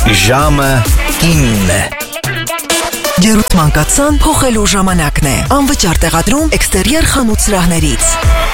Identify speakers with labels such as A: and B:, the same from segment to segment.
A: Ժամը 9
B: Ջերուցման կացան փոխելու ժամանակն է։ Անվճար տեղադրում էքստերիեր խանութ սրահներից։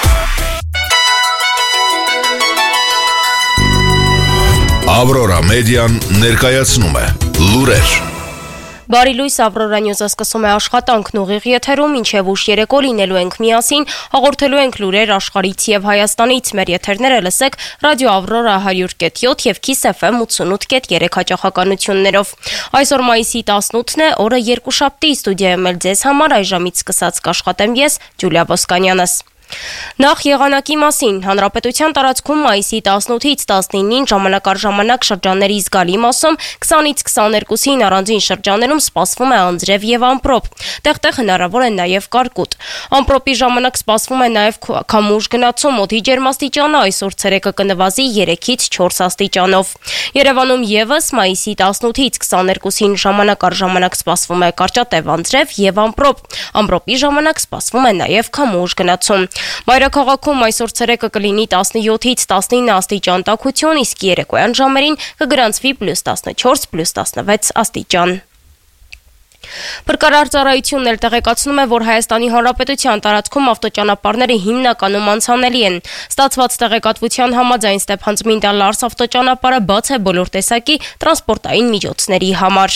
C: Ավրորա մեդիան ներկայացնում է լուրեր։
D: Բարի լույս, Ավրորա Նյուզը սկսում է աշխատանքն ուղիղ եթերում, ինչև ուշ երեկո լինելու ենք միասին, հաղորդելու ենք լուրեր աշխարհից եւ Հայաստանից։ Մեր եթերները լսեք ռադիո Ավրորա 100.7 եւ Kiss FM 88.3 հաճախականություններով։ Այսօր մայիսի 18-ն է, օրը երկուշաբթի, ստուդիայում էլ ձեզ համար այժմից սկսած կաշխատեմ ես, Ջուլիա Ոսկանյանս։ Նախ եղանակի մասին, հանրապետության տարածքում մայիսի 18-ից 19-ին ժամանակ առ ժամանակ շրջանների զգալի մասում, 20-ից 22-ին առանձին շրջաներում սպասվում է անձրև եւ ամպրոպ։ Տեղ-տեղ հնարավոր է նաեւ կարկուտ։ Ամպրոպի ժամանակ սպասվում է նաեւ քամուշ գնացում, օդի ջերմաստիճանը այսօր ցերեկը կնվազի 3-ից 4 աստիճանով։ Երևանում եւս մայիսի 18-ից 22-ին ժամանակ առ ժամանակ սպասվում է կարճատև անձրև եւ ամպրոպ։ Ամպրոպի ժամանակ սպասվում է նաեւ քամուշ գնացում։ Մայրաքաղաքում այսօր ցերեկը կլինի 17-ից 19 աստիճան տաքություն, իսկ երեկոյան ժամերին կգրանցվի +14, +16 աստիճան։ Փրկարար ծառայությունն էլ տեղեկացնում է, որ Հայաստանի Հանրապետության տարածքում ավտոճանապարհները հիմնականում անցանելի են։ Ստացված տեղեկատվության համաձայն Ստեփանցմինտալ-Լարս ավտոճանապարհը բաց է բոլոր տեսակի տրանսպորտային միջոցների համար։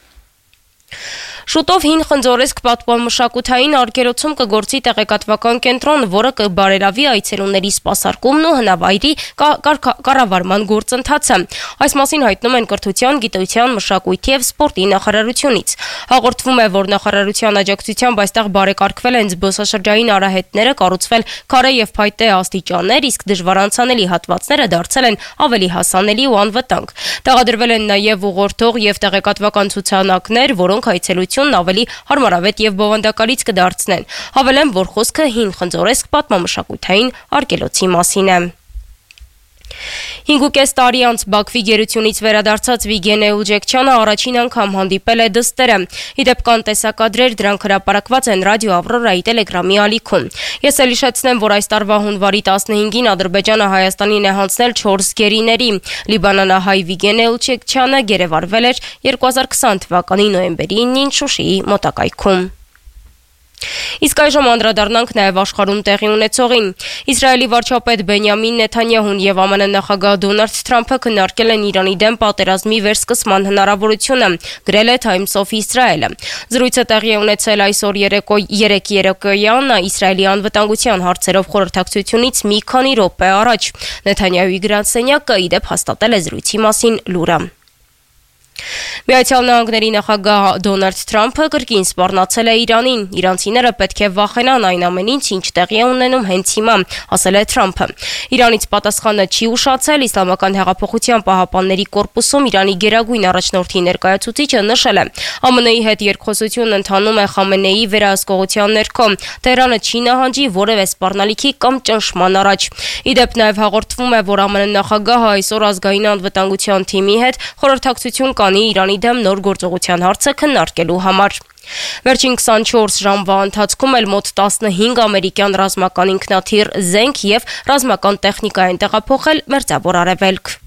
D: Շուտով հին խնձորեսկ պատմամշակութային արգելոցում կգործի տեղեկատվական կենտրոն, որը կբարելավի այցելուների սպասարկումն ու հնավայրի կառավարման գործընթացը։ Այս մասին հայտնում են Կրթության, Գիտության, Մշակույթի եւ Սպորտի նախարարությունից։ Հաղորդվում է, որ նախարարության աջակցությամբ այստեղ բարեկարգվել են զբոսաշրջային արահետները, կառուցվել քարե եւ փայտե աստիճաններ, իսկ դժվար անցանելի հատվածները դարձել են ավելի հասանելի ու անվտանգ։ Տեղադրվել են նաեւ ուղղորդող եւ տեղեկատվական ցուցանակներ, որոնք այցելությունն ավելի հարմարավետ եւ բովանդակալից կդարձնեն։ Հավելեմ, որ խոսքը հին խնձորեսկ պատմամշակութային արգելոցի մասին է։ 5.5 տարի անց Բաքվի գերությունից վերադարձած Վիգեն Էուլջեկչյանը առաջին անգամ հանդիպել է դստերը։ Իդեպ կան տեսակադրեր, դրանք հրապարակված են ռադիո Ավրորայի տելեգրամի ալիքում։ Ես էլ հիշեցնեմ, որ այս տարվա հունվարի 15-ին Ադրբեջանը Հայաստանին է հանձնել 4 գերիների։ Լիբանանահայ Վիգեն Էուլջեկչյանը գերեվարվել էր 2020 թվականի նոյեմբերի 9-ին Շուշիի մոտակայքում։ Իսկ այժմ անդրադառնանք նաև աշխարհում տեղի ունեցողին։ Իսրայելի վարչապետ Բենյամին Նեթանյահուն եւ ԱՄՆ նախագահ Դոնալդ Թրամփը քննարկել են Իրանի դեմ պատերազմի վերսկսման հնարավորությունը, գրել է Times of Israel-ը։ Զրույցը տեղի է ունեցել այսօր երեկոյան Իսրայելի անվտանգության հարցերով խորհրդակցությունից մի քանի րոպե առաջ։ Նեթանյահուի գրասենյակը իդեպ հաստատել է զրույցի մասին լուրը։ Միացյալ Նահանգների նախագահ Դոնալդ Թրամփը կրկին սպառնացել է Իրանին։ Իրանցիները պետք է վախենան այն ամենից, ինչ տեղի է ունենում հենց հիմա, ասել է Թրամփը։ Իրանից պատասխանը չի ուշացել, Իսլամական հեղափոխության պահապանների կորպուսում Իրանի գերագույն առաջնորդի ներկայացուցիչը նշել է. ԱՄՆ-ի հետ երկխոսություն ընթանում է Խամենեիի վերահսկողության ներքո։ Թեհրանը չի նահանջի որևէ սպառնալիքի կամ ճնշման առաջ։ Իդեպ նաև հաղորդվում է, որ ԱՄՆ նախագահը այսօր ազգային անվտանգության թիմի հետ խորհրդակցություն կանի Իրանի դեմ նոր գործողության հարցը քննարկելու համար։ Վերջին 24 ժամվա ընթացքում էլ մոտ 15 ամերիկյան ռազմական ինքնաթիռ զենք եւ ռազմական տեխնիկա են տեղափոխել Մերձավոր Արևելք։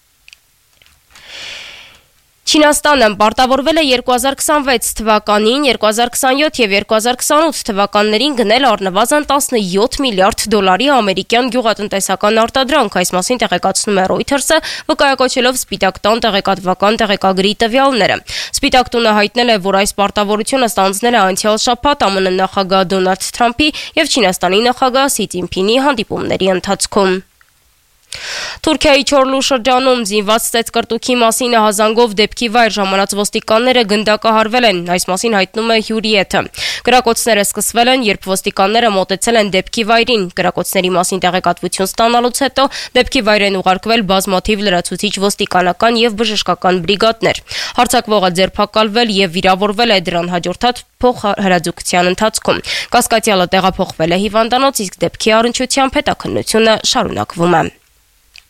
D: Չինաստանը պարտավորվել է 2026 թվականին, 2027 եւ 2028 թվականներին գնել առնվազն 17 միլիարդ դոլարի ամերիկյան գյուղատնտեսական արտադրանք, այս մասին տեղեկացնում է Reuters-ը, վկայակոչելով Սպիտակ տան տեղեկատվական տեղեկագրի տվյալները։ Սպիտակ տունը հայտնել է, որ այս պարտավորությունը ստանձնել է անցյալ շաբաթ ԱՄՆ նախագահ Դոնալդ Թրամփի եւ Չինաստանի նախագահ Սի Ցզինփինի հանդիպումների ընթացքում։ Թուրքիայի Չորլու շրջանում զինված ծեծկրտուքի մասին ահազանգով դեպքի վայր ժամանած ոստիկանները գնդակահարվել են, այս մասին հայտնում է Հյուրիեթը։ Կրակոցները սկսվել են, երբ ոստիկանները մոտեցել են դեպքի վայրին։ Կրակոցների մասին տեղեկատվություն ստանալուց հետո դեպքի վայր են ուղարկվել բազմաթիվ լրացուցիչ ոստիկանական եւ բժշկական բրիգադներ։ Հարձակվողը ձերբակալվել եւ վիրավորվել է, դրան հաջորդած փոխհրաձգության ընթացքում։ Կասկածյալը տեղափոխվել է հիվանդանոց, իսկ դեպքի առնչությամբ հետաքննությունը շարունակվում է։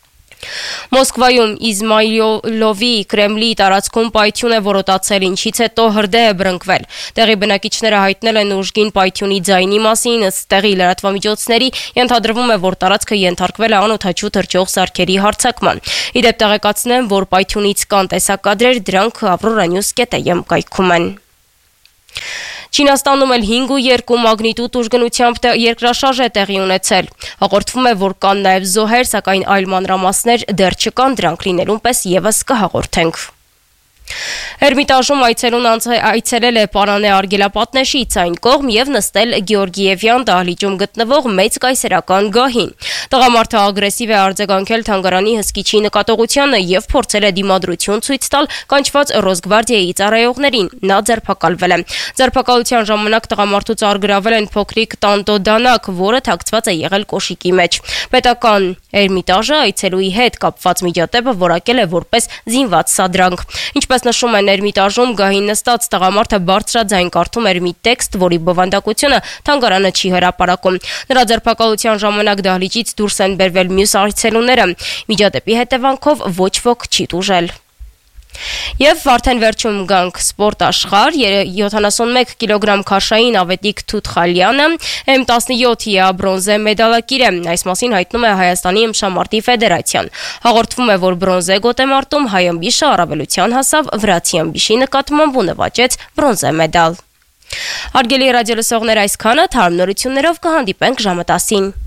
D: Մոսկվայում Իզմայլովի Կրեմլի տարածքում պայթյուն է որոտացել, ինչից հետո հրդեհ է բռնկվել։ Տեղի բնակիչները հայտնել են ուժգին պայթյունի ձայնի մասին, ըստ տեղի լրատվամիջոցների ենթադրվում է, որ տարածքը ենթարկվել է անօդաչու թռչող սարքերի հարձակման։ Իդեպ տեղեկացնեմ, որ պայթյունից կան տեսակադրեր, դրանք avroranews.am կայքում են։ Չինաստանում էլ 5.2 մագնիտուդ ուժգնությամբ երկրաշարժ է տեղի ունեցել։ Հաղորդվում է, որ կան նաև զոհեր, սակայն այլ մանրամասներ դեռ չկան, դրանք լինելուն պես եւս կհաղորդենք։ Էրմիտաժում այցելել է Պարանե Արգելապատնեշից այն կողմ եւ նստել Գեորգիևյան դահլիճում գտնվող մեծ կայսերական գահին։ Տղամարդը ագրեսիվ է արձագանքել թանգարանի հսկիչի նկատողությանը եւ փորձել է դիմադրություն ցույց տալ կանչված Ռոսգվարդիայի ծառայողներին։ Նա ձերբակալվել է։ Ձերբակալության ժամանակ տղամարդուց արգրավել են փոքրիկ տանտո դանակ, որը թաքցված է եղել կոշիկի մեջ։ Պետական Էրմիտաժը այցելուի հետ կապված միջադեպը որակել է որպես զինված սադրանք։ Ինչպես նշում են Էրմիտաժում, գահին նստած տղամարդը բարձրաձայն կարդում էր մի տեքստ, որի բովանդակությունը թանգարանը չի հրապարակում։ Նրա ձերբակալության ժամանակ դահլիճից դուրս են բերվել մյուս այցելուները։ Միջադեպի հետևանքով ոչ ոք չի տուժել։ Եվ արդեն վերջում գանք սպորտ աշխարհ, 71 կիլոգրամ քաշային Ավետիք Թութխալյանը M17-ի բրոնզե մեդալակիր է։ Այս մասին հայտնում է Հայաստանի ըմբշամարտի ֆեդերացիան։ Հաղորդվում է, որ բրոնզե գոտեմարտում հայ ըմբիշը առավելության հասավ, վրացի ըմբիշի նկատմամբ ու նվաճեց բրոնզե մեդալ։ Հարգելի ռադիոլսողներ, այսքանը, թարմ նորություններով կհանդիպենք ժամը 10-ին։